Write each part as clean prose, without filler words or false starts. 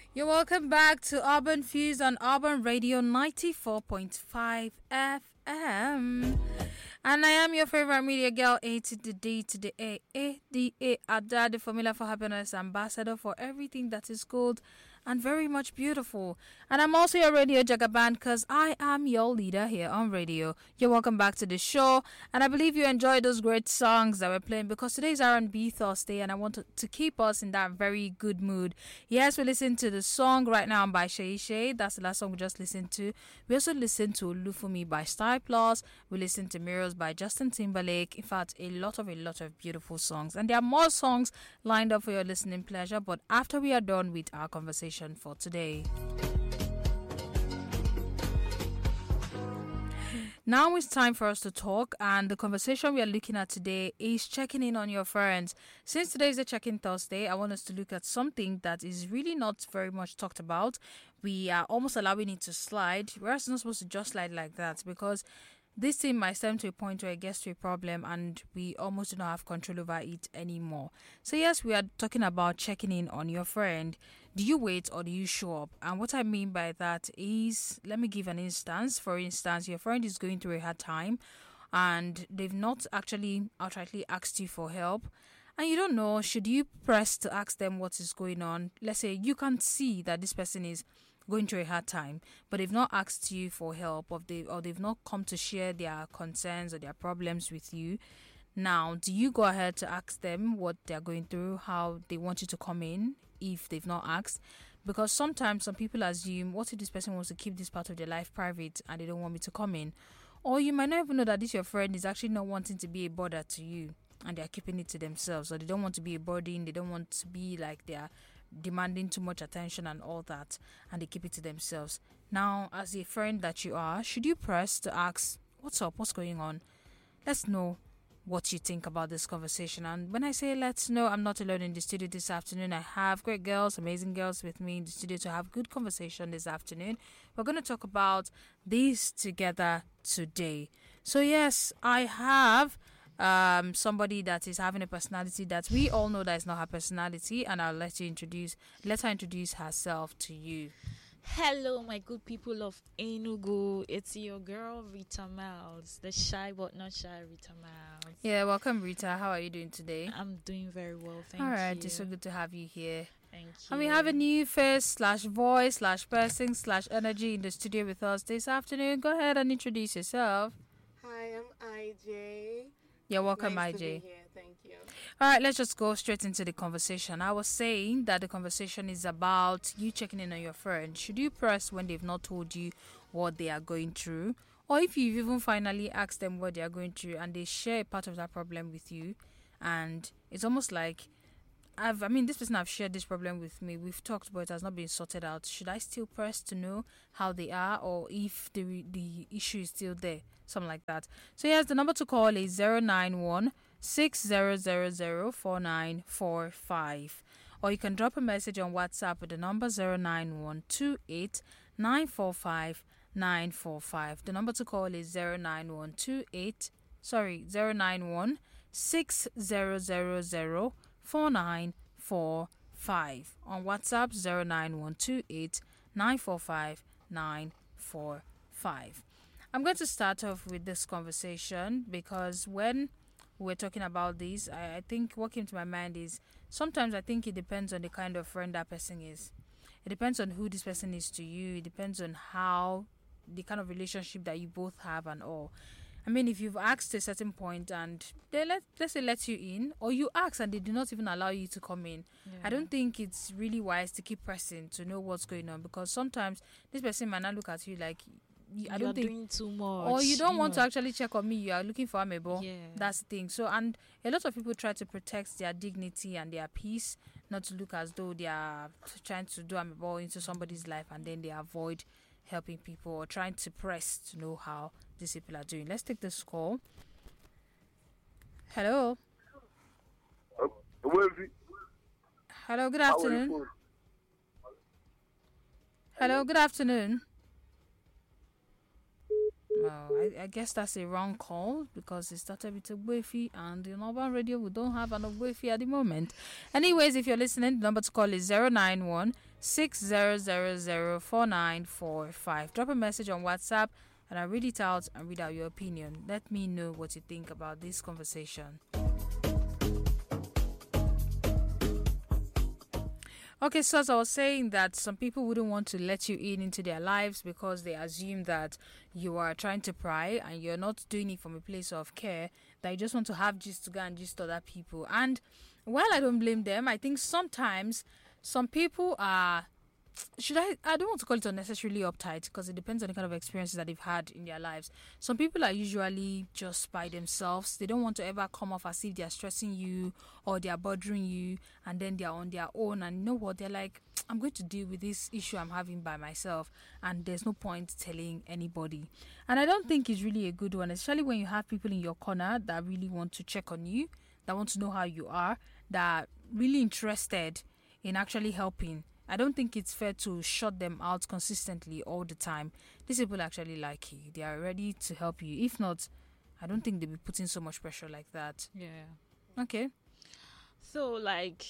You're welcome back to Urban Fuse on Urban Radio 94.5 FM. And I am your favorite media girl, A to the D to the A the A, Ada, the Formula for Happiness Ambassador for everything that is good and very much beautiful. And I'm also your radio jagaban because I am your leader here on radio. You're welcome back to the show. And I believe you enjoyed those great songs that we're playing because today's R&B Thursday and I want to keep us in that very good mood. Yes, we listened to the song right now by Shay Shay. That's the last song we just listened to. We also listened to Olufumi by Style Plus. We listened to Mirrors by Justin Timberlake. In fact, a lot of beautiful songs. And there are more songs lined up for your listening pleasure. But after we are done with our conversation for today. Now it's time for us to talk, and the conversation we are looking at today is checking in on your friends. Since today is a check-in Thursday, I want us to look at something that is really not very much talked about. We are almost allowing it to slide. We're not supposed to just slide like that because this thing might stem to a point where it gets to a problem and we almost do not have control over it anymore. So yes, we are talking about checking in on your friend. Do you wait or do you show up? And what I mean by that is, let me give an instance. For instance, your friend is going through a hard time and they've not actually outrightly asked you for help. And you don't know, should you press to ask them what is going on? Let's say you can see that this person is going through a hard time, but they've not asked you for help or they've not come to share their concerns or their problems with you. Now, do you go ahead to ask them what they're going through, how they want you to come in if they've not asked? Because sometimes some people assume, what if this person wants to keep this part of their life private and they don't want me to come in? Or you might not even know that this your friend is actually not wanting to be a bother to you and they're keeping it to themselves, or they don't want to be a burden, they don't want to be like they're demanding too much attention and all that, and they keep it to themselves. Now, as a friend that you are, should you press to ask, what's up, what's going on? Let's know what you think about this conversation. And when I say let's know, I'm not alone in the studio this afternoon. I have great girls, amazing girls with me in the studio to have good conversation this afternoon. We're going to talk about this together today. So yes, I have somebody that is having a personality that we all know that is not her personality, and I'll let her introduce herself to you. Hello, my good people of Enugu. It's your girl Rita Miles, the shy but not shy Rita Miles. Yeah, welcome Rita. How are you doing today? I'm doing very well, thank you. All right, it's so good to have you here. Thank you. And we have a new face / voice / person / energy in the studio with us this afternoon. Go ahead and introduce yourself. Hi, I'm IJ. You're welcome, nice IJ. To be here. Thank you. All right, let's just go straight into the conversation. I was saying that the conversation is about you checking in on your friend. Should you press when they've not told you what they are going through? Or if you've even finally asked them what they are going through and they share a part of that problem with you, and it's almost like, this person have shared this problem with me. We've talked, but it has not been sorted out. Should I still press to know how they are, or if the issue is still there? Something like that. So yes, the number to call is 091 6000 4945. Or you can drop a message on WhatsApp with the number 091 28 945 945. The number to call is 091 6000 4945. On WhatsApp 09128 945 945. I'm going to start off with this conversation because when we're talking about this, I think what came to my mind is sometimes I think it depends on the kind of friend that person is. It depends on who this person is to you. It depends on how the kind of relationship that you both have and all. If you've asked a certain point and they let's say let you in, or you ask and they do not even allow you to come in, I don't think it's really wise to keep pressing to know what's going on, because sometimes this person might not look at you like you're doing too much, or you don't want to actually check on me. You are looking for amebo. Yeah. That's the thing. So, and a lot of people try to protect their dignity and their peace, not to look as though they are trying to do amebo into somebody's life, and then they avoid helping people or trying to press to know how these people are doing. Let's take this call. Hello. Hello, good afternoon. Hello, good afternoon. I guess that's a wrong call because it started with a Ogbuefi, and in Urban Radio we don't have an Ogbuefi at the moment. Anyways, if you're listening, the number to call is 091 6000 4945. Drop a message on WhatsApp and I'll read it out and read out your opinion. Let me know what you think about this conversation. Okay, so as I was saying that some people wouldn't want to let you into their lives because they assume that you are trying to pry and you're not doing it from a place of care, that you just want to have gist to go and gist other people. And while I don't blame them, I think sometimes some people are, I don't want to call it unnecessarily uptight because it depends on the kind of experiences that they've had in their lives. Some people are usually just by themselves. They don't want to ever come off as if they're stressing you or they're bothering you, and then they're on their own, and you know what, they're like, I'm going to deal with this issue I'm having by myself, and there's no point telling anybody. And I don't think it's really a good one, especially when you have people in your corner that really want to check on you, that want to know how you are, that are really interested in actually helping. I don't think it's fair to shut them out consistently all the time. These people actually like you. They are ready to help you. If not, I don't think they'll be putting so much pressure like that. Yeah. Okay. So, like,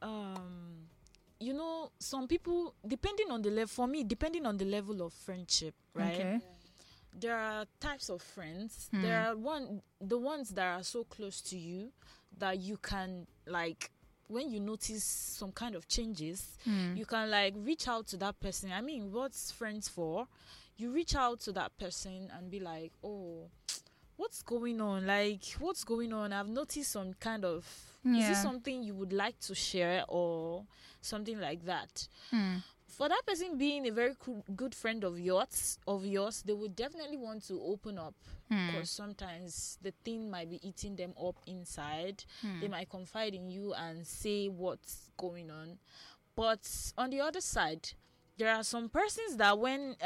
some people, depending on the level, for me, depending on the level of friendship, right? Okay. There are types of friends. There are the ones that are so close to you that you can, like, when you notice some kind of changes, you can like reach out to that person. I mean, what's friends for? You reach out to that person and be like, oh, what's going on? Like, what's going on? I've noticed some kind of, is this something you would like to share or something like that? For that person being a very good friend of yours, they would definitely want to open up, because sometimes the thing might be eating them up inside. They might confide in you and say what's going on. But on the other side, there are some persons that when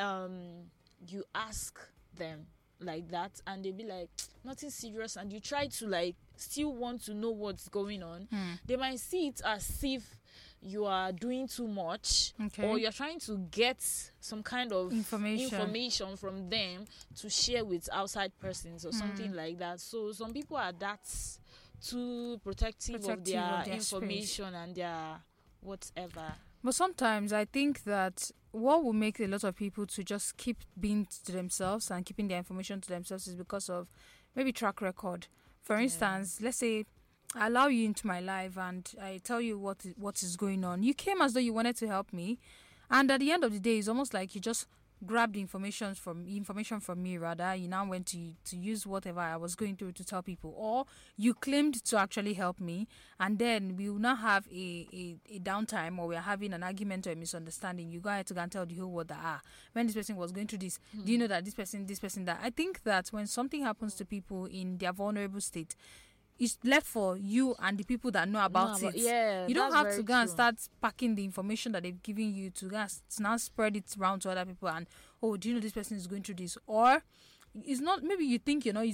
you ask them like that and they be like, nothing serious, and you try to like still want to know what's going on, they might see it as if you are doing too much, or you're trying to get some kind of information from them to share with outside persons or something like that. So some people are that too protective of their information space and their whatever. But sometimes I think that what will make a lot of people to just keep being to themselves and keeping their information to themselves is because of maybe track record. For instance, let's say I allow you into my life and I tell you what is going on. You came as though you wanted to help me, and at the end of the day, it's almost like you just grabbed information from me. Rather, you now went to use whatever I was going through to tell people, or you claimed to actually help me, and then we will now have a downtime, or we are having an argument or a misunderstanding. You go ahead to go and tell the whole world that when this person was going through this, do you know that this person that? I think that when something happens to people in their vulnerable state, it's left for you and the people that know about it. Yeah, you don't have to go and start packing the information that they've given you to now spread it around to other people and, oh, do you know this person is going through this? Or it's not, maybe you think,